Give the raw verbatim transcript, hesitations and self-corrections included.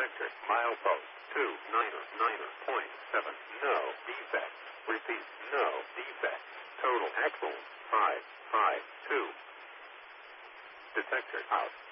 detector. Milepost two niner niner point seven. No defect. Repeat. No defect. Total axle five five two. Detector out.